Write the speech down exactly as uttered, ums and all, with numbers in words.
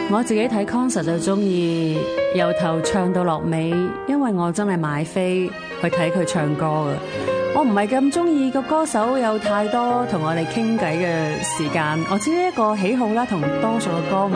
我自己睇 concert 就中意由頭唱到落尾，因為我真係買飛去睇佢唱歌嘅。我唔係咁中意個歌手有太多同我哋傾偈嘅時間，我只係一個喜好啦，同多數嘅歌迷